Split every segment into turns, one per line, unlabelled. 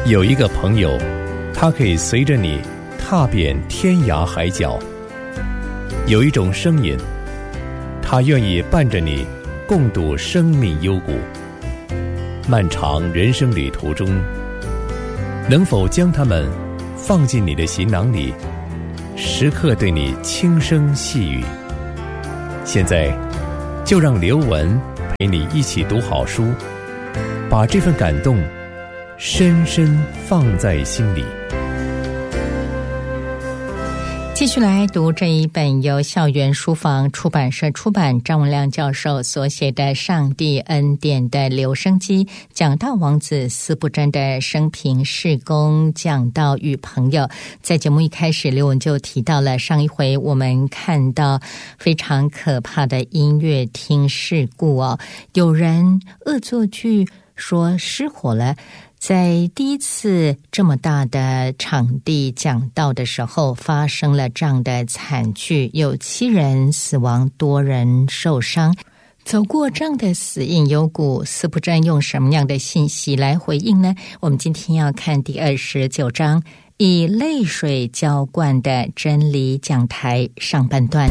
有一个朋友，他可以随着你踏遍天涯海角。有一种声音，他愿意伴着你共度生命幽谷。漫长人生旅途中，能否将它们放进你的行囊里，时刻对你轻声细语？现在就让刘文陪你一起读好书，把这份感动深深放在心里。
继续来读这一本由校园书房出版社出版，张文亮教授所写的《上帝恩典的留声机》，讲到王子司布真的生平事工，讲到与朋友。在节目一开始，刘文就提到了上一回我们看到非常可怕的音乐厅事故哦，有人恶作剧说失火了。在第一次这么大的场地讲道的时候，发生了这样的惨剧，有7人死亡，多人受伤。走过这样的死荫幽谷，司布真用什么样的信息来回应呢？我们今天要看第29章，以泪水浇灌的真理讲台上半段。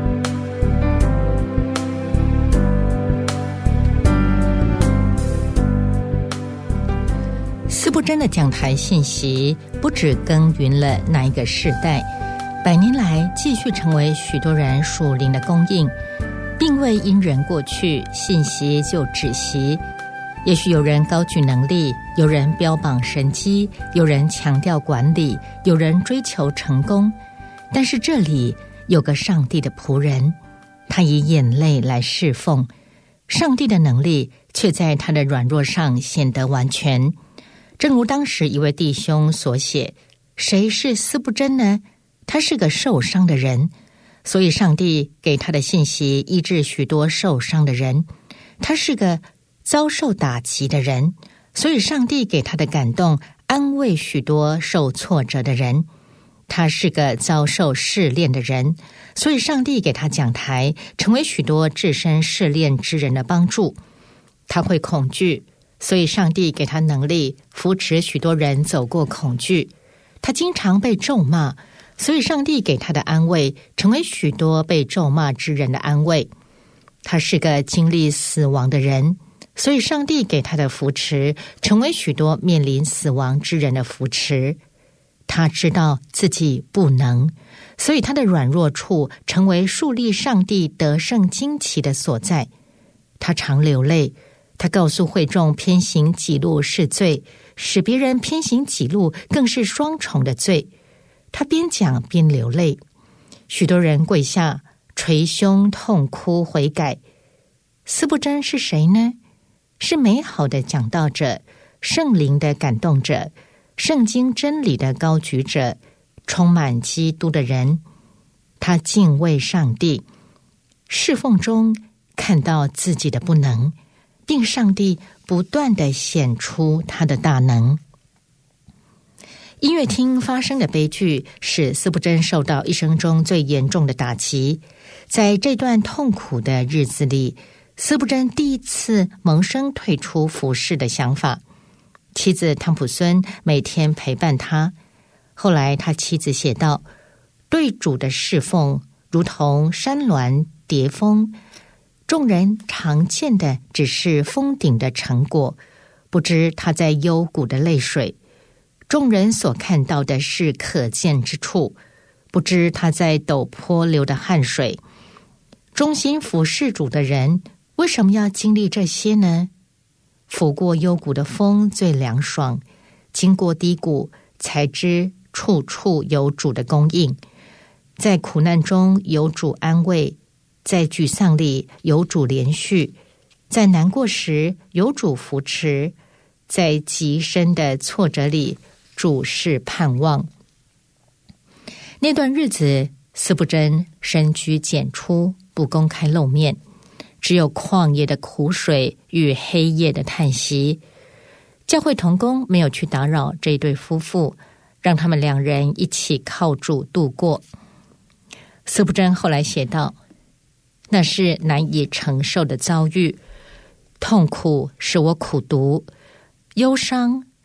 司布真的讲台信息不只耕耘了那一个世代，100年来继续成为许多人属灵的供应，并未因人过去，信息就止息。也许有人高举能力，有人标榜神迹，有人强调管理，有人追求成功，但是这里有个上帝的仆人，他以眼泪来侍奉，上帝的能力却在他的软弱上显得完全。正如当时一位弟兄所写，谁是司布真呢？他是个受伤的人，所以上帝给他的信息医治许多受伤的人。他是个遭受打击的人，所以上帝给他的感动安慰许多受挫折的人。他是个遭受试炼的人，所以上帝给他讲台，成为许多置身试炼之人的帮助。他会恐惧，所以上帝给他能力扶持许多人走过恐惧。他经常被咒骂，所以上帝给他的安慰成为许多被咒骂之人的安慰。他是个经历死亡的人，所以上帝给他的扶持成为许多面临死亡之人的扶持。他知道自己不能，所以他的软弱处成为树立上帝得胜旌旗的所在。他常流泪，他告诉会众，偏行己路是罪，使别人偏行己路更是双重的罪。他边讲边流泪，许多人跪下捶胸痛哭悔改。司布真是谁呢？是美好的讲道者，圣灵的感动者，圣经真理的高举者，充满基督的人。他敬畏上帝，侍奉中看到自己的不能，并上帝不断地显出他的大能。音乐厅发生的悲剧使司布真受到一生中最严重的打击。在这段痛苦的日子里，司布真第一次萌生退出服事的想法。妻子汤普孙每天陪伴他。后来他妻子写道，对主的侍奉如同山峦叠峰，众人常见的只是峰顶的成果，不知他在幽谷的泪水；众人所看到的是可见之处，不知他在陡坡流的汗水。忠心服侍主的人为什么要经历这些呢？拂过幽谷的风最凉爽，经过低谷才知处处有主的供应。在苦难中有主安慰，在沮丧里有主连续，在难过时有主扶持，在极深的挫折里主是盼望。那段日子，司布真深居简出，不公开露面，只有旷野的苦水与黑夜的叹息。教会同工没有去打扰这对夫妇，让他们2人一起靠主度过。司布真后来写道，那是难以承受的遭遇，痛苦使我苦读，忧伤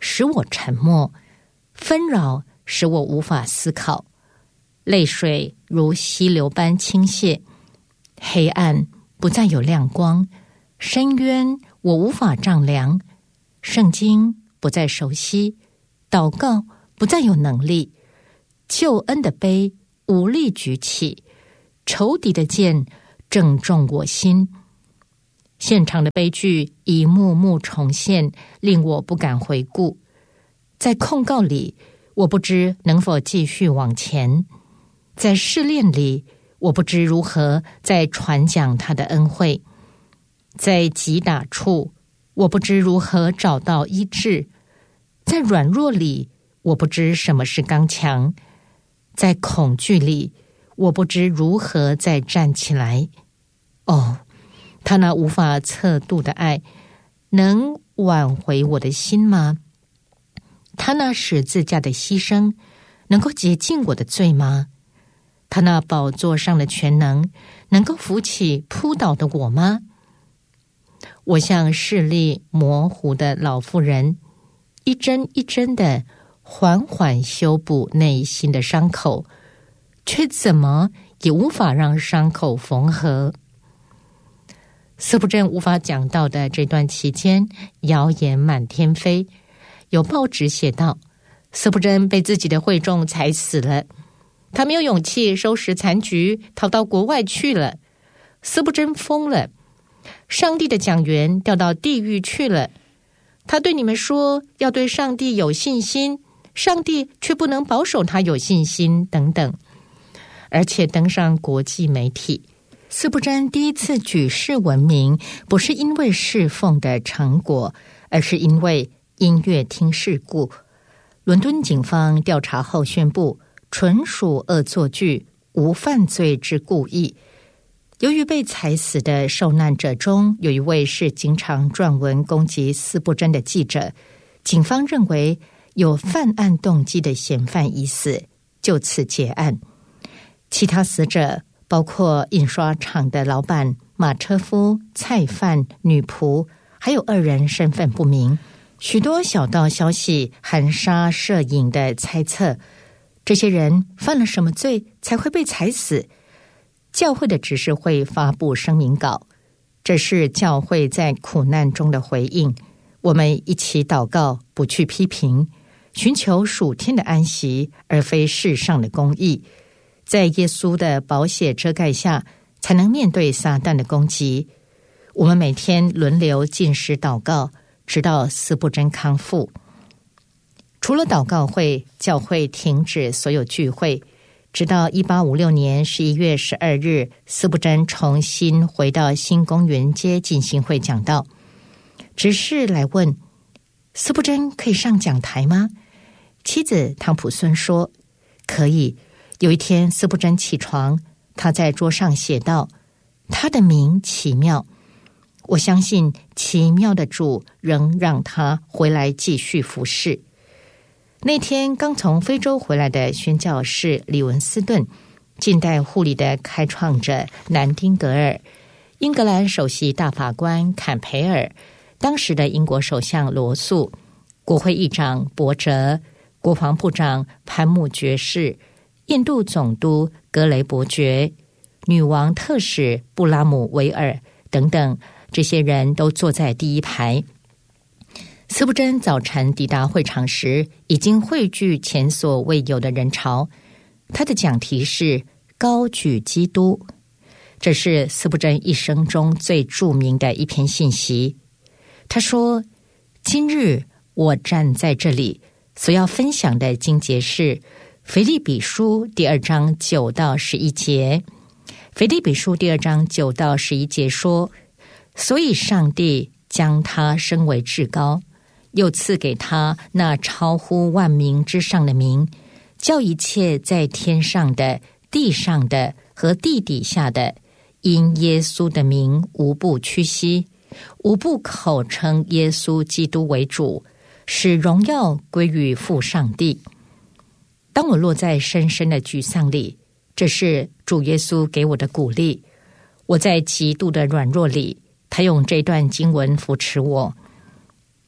使我沉默，纷扰使我无法思考，泪水如溪流般倾泻，黑暗不再有亮光，深渊我无法丈量，圣经不再熟悉，祷告不再有能力，救恩的杯无力举起，仇敌的剑正中我心。现场的悲剧一幕幕重现，令我不敢回顾。在控告里，我不知能否继续往前；在试炼里，我不知如何再传讲他的恩惠；在击打处，我不知如何找到医治；在软弱里，我不知什么是刚强；在恐惧里，我不知如何再站起来。哦，他那无法测度的爱，能挽回我的心吗？他那十字架的牺牲，能够洁净我的罪吗？他那宝座上的全能，能够扶起扑倒的我吗？我像视力模糊的老妇人，一针一针的缓缓修补内心的伤口，却怎么也无法让伤口缝合。司布真无法讲到的这段期间，谣言满天飞。有报纸写道，司布真被自己的会众踩死了，他没有勇气收拾残局，逃到国外去了。司布真疯了，上帝的讲员调到地狱去了。他对你们说要对上帝有信心，上帝却不能保守他有信心，等等，而且登上国际媒体。司布真第一次举世闻名，不是因为侍奉的成果，而是因为音乐厅事故。伦敦警方调查后宣布，纯属恶作剧，无犯罪之故意。由于被踩死的受难者中有一位是经常撰文攻击司布真的记者，警方认为有犯案动机的嫌犯已死，就此结案。其他死者包括印刷厂的老板、马车夫、菜贩、女仆，还有2人身份不明。许多小道消息含沙射影的猜测，这些人犯了什么罪才会被踩死？教会的执事会发布声明稿，这是教会在苦难中的回应。我们一起祷告，不去批评，寻求属天的安息，而非世上的公义。在耶稣的宝血遮盖下，才能面对撒旦的攻击。我们每天轮流禁食祷告，直到司布真康复。除了祷告会，教会停止所有聚会，直到1856年11月12日，司布真重新回到新公园街进行会讲道。执事来问，司布真可以上讲台吗？妻子汤普孙说，可以。有一天，司布真起床，他在桌上写道，他的名奇妙，我相信奇妙的主仍让他回来继续服侍。那天刚从非洲回来的宣教士李文斯顿，近代护理的开创者南丁格尔，英格兰首席大法官坎培尔，当时的英国首相罗素，国会议长伯哲，国防部长潘木爵士，印度总督格雷伯爵，女王特使布拉姆维尔等等，这些人都坐在第一排。司布真早晨抵达会场时，已经汇聚前所未有的人潮。他的讲题是高举基督，这是司布真一生中最著名的一篇信息。他说，今日我站在这里，所要分享的经节是腓立比书第2章9到11节。腓立比书第2章9到11节说，所以上帝将他升为至高，又赐给他那超乎万名之上的名，叫一切在天上的、地上的和地底下的，因耶稣的名无不屈膝，无不口称耶稣基督为主，使荣耀归于父上帝。当我落在深深的沮丧里，这是主耶稣给我的鼓励。我在极度的软弱里，他用这段经文扶持我。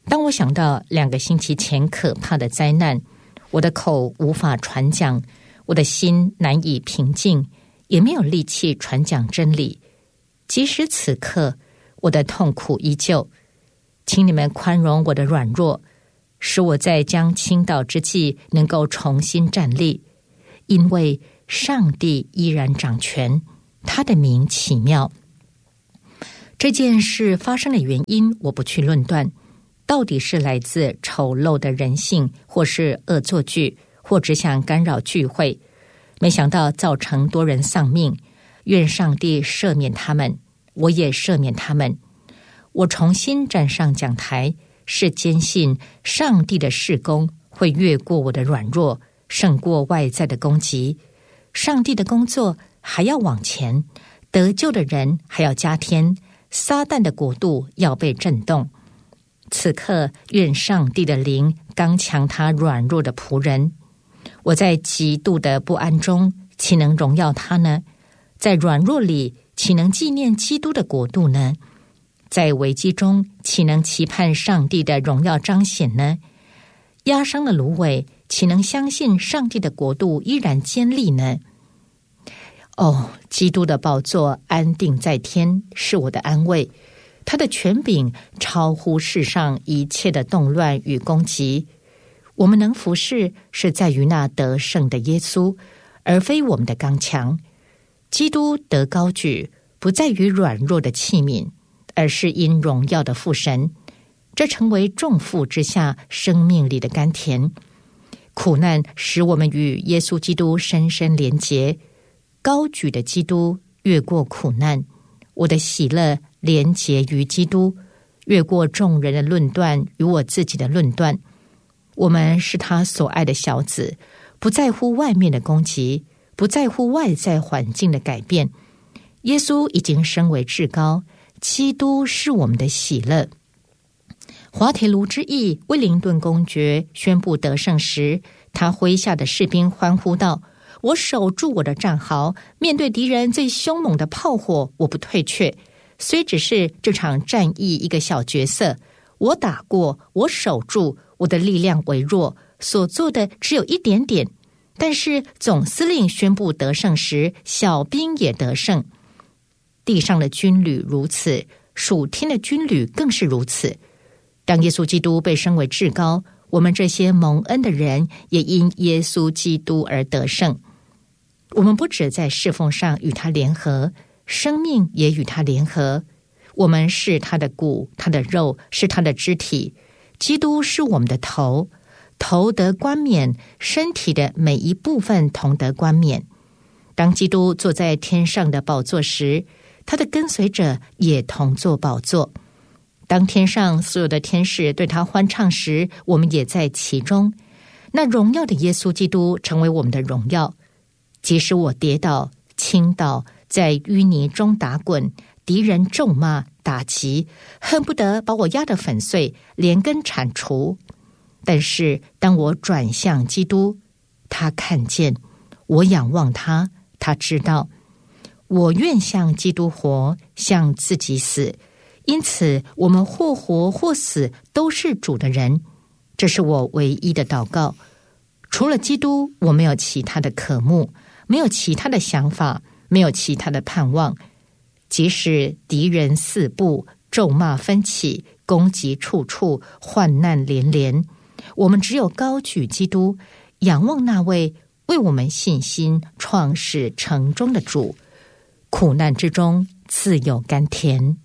当我想到2个星期前可怕的灾难，我的口无法传讲，我的心难以平静，也没有力气传讲真理。即使此刻我的痛苦依旧，请你们宽容我的软弱，使我在将倾倒之际能够重新站立，因为上帝依然掌权，他的名奇妙。这件事发生的原因我不去论断，到底是来自丑陋的人性，或是恶作剧，或只想干扰聚会，没想到造成多人丧命。愿上帝赦免他们，我也赦免他们。我重新站上讲台，是坚信上帝的事工会越过我的软弱，胜过外在的攻击。上帝的工作还要往前，得救的人还要加添，撒旦的国度要被震动。此刻愿上帝的灵刚强他软弱的仆人。我在极度的不安中，岂能荣耀他呢？在软弱里，岂能纪念基督的国度呢？在危机中，岂能期盼上帝的荣耀彰显呢？压伤的芦苇，岂能相信上帝的国度依然坚立呢？基督的宝座安定在天，是我的安慰。他的权柄超乎世上一切的动乱与攻击。我们能服侍，是在于那得胜的耶稣，而非我们的刚强。基督得高举，不在于软弱的器皿，而是因荣耀的父神。这成为重负之下生命里的甘甜。苦难使我们与耶稣基督深深连结，高举的基督越过苦难，我的喜乐连结于基督，越过众人的论断与我自己的论断。我们是他所爱的小子，不在乎外面的攻击，不在乎外在环境的改变。耶稣已经升为至高，基督是我们的喜乐。滑铁卢之役，威灵顿公爵宣布得胜时，他麾下的士兵欢呼道：我守住我的战壕，面对敌人最凶猛的炮火，我不退却。虽只是这场战役一个小角色，我打过，我守住，我的力量微弱，所做的只有一点点。但是总司令宣布得胜时，小兵也得胜。地上的军旅如此，属天的军旅更是如此。当耶稣基督被升为至高，我们这些蒙恩的人也因耶稣基督而得胜。我们不只在侍奉上与他联合，生命也与他联合。我们是他的骨，他的肉，是他的肢体。基督是我们的头，头得冠冕，身体的每一部分同得冠冕。当基督坐在天上的宝座时，他的跟随者也同坐宝座。当天上所有的天使对他欢唱时，我们也在其中。那荣耀的耶稣基督成为我们的荣耀。即使我跌倒、倾倒，在淤泥中打滚，敌人咒骂、打击，恨不得把我压得粉碎，连根铲除。但是当我转向基督，他看见；我仰望他，他知道。我愿向基督活，向自己死。因此我们或活或死都是主的人。这是我唯一的祷告。除了基督，我没有其他的渴慕，没有其他的想法，没有其他的盼望。即使敌人四布，咒骂纷起，攻击处处，患难连连，我们只有高举基督，仰望那位为我们信心创始成终的主。苦难之中自有甘甜。